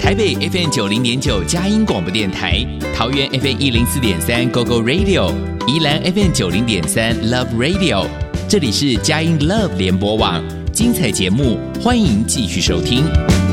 台北 FM 90.9佳音广播电台，桃园 FM 104.3 GoGo Radio， 宜兰 FM 90.3 Love Radio， 这里是佳音 Love 联播网，精彩节目欢迎继续收听。